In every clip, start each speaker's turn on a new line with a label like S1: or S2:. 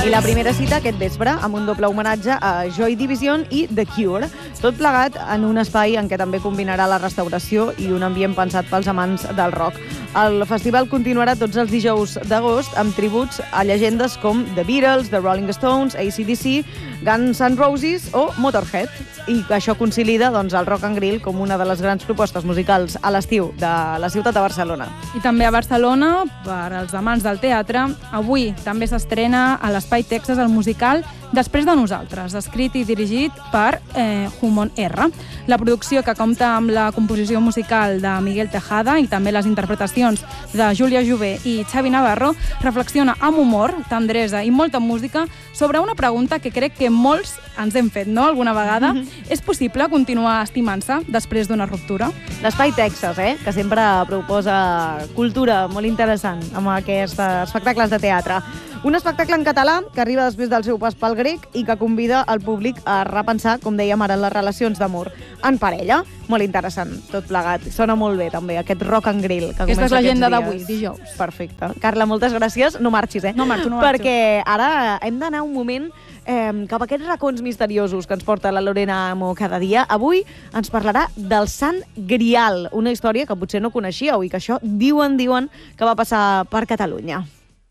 S1: I la primera cita aquest vespre amb un doble homenatge a Joy Division i The Cure, tot plegat en un espai en què també combinarà la restauració i un ambient pensat pels amants del rock. El festival continuarà tots els dijous d'agost amb tributs a llegendes com The Beatles, The Rolling Stones, AC/DC, Guns N' Roses o Motorhead. I això consolida el Rock and Grill com una de les grans propostes musicals a l'estiu de la ciutat de Barcelona.
S2: I també a Barcelona, per als amants del teatre, avui també s'estrena a l'Espai Texas el musical Després de nosaltres, escrit i dirigit per Humon R. La producció, que compta amb la composició musical de Miguel Tejada i també les interpretacions de Júlia Jové i Xavi Navarro, reflexiona amb humor, tendresa i molta música sobre una pregunta que crec que molts ens hem fet, no?, alguna vegada. És possible continuar estimant-se després d'una ruptura?
S1: L'Espai Texas, que sempre proposa cultura molt interessant amb aquests espectacles de teatre. Un espectacle en català que arriba després del seu pas pel grec i que convida el públic a repensar, com dèiem ara, les relacions d'amor en parella. Molt interessant, tot plegat. Sona molt bé, també, aquest Rock and Grill.
S2: Aquesta és l'agenda d'avui, dijous.
S1: Perfecte. Carla, moltes gràcies. No marxis,
S2: No marxo.
S1: Perquè ara hem d'anar un moment cap a aquests racons misteriosos que ens porta la Lorena Amo cada dia. Avui ens parlarà del Sant Grial, una història que potser no coneixíeu i que això diuen que va passar per Catalunya.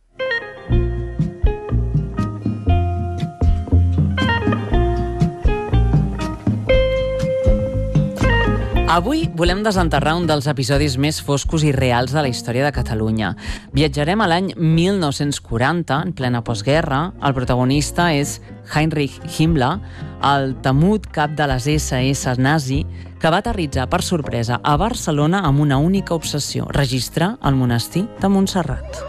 S3: Avui volem desenterrar un dels episodis més foscos i reals de la història de Catalunya. Viatjarem a l'any 1940, en plena postguerra. El protagonista és Heinrich Himmler, el temut cap de les SS nazi, que va aterritzar per sorpresa a Barcelona amb una única obsessió: registrar el monestir de Montserrat.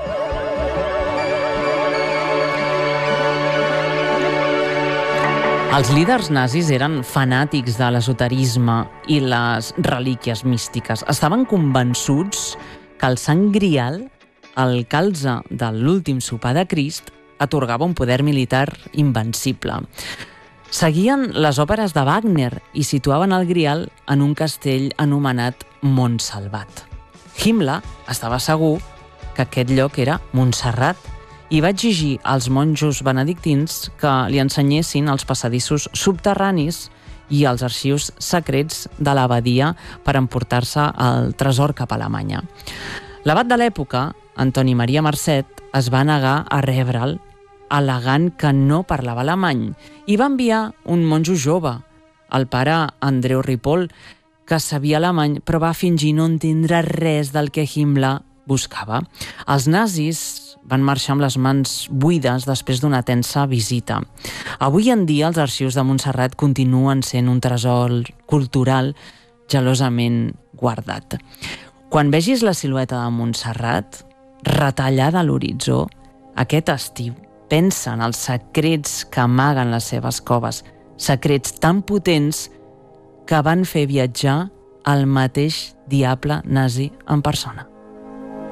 S3: Els líders nazis eren fanàtics de l'esoterisme i les relíquies místiques. Estaven convençuts que el Sant Grial, el calze de l'últim sopar de Crist, atorgava un poder militar invencible. Seguien les òperes de Wagner i situaven el Grial en un castell anomenat Montsalvat. Himmler estava segur que aquest lloc era Montserrat i va exigir als monjos benedictins que li ensenyessin els passadissos subterranis i els arxius secrets de l'abadia per emportar-se el tresor cap a Alemanya. L'abat de l'època, Antoni Maria Marcet, es va negar a rebre'l, al·legant que no parlava alemany, i va enviar un monjo jove, el pare Andreu Ripoll, que sabia alemany però va fingir no entendre res del que Himmler buscava. Els nazis van marxar amb les mans buides després d'una tensa visita. Avui en dia els arxius de Montserrat continuen sent un tresor cultural gelosament guardat. Quan vegis la silueta de Montserrat retallada a l'horitzó, aquest estiu, pensa en els secrets que amaguen les seves coves, secrets tan potents que van fer viatjar el mateix diable nazi en persona.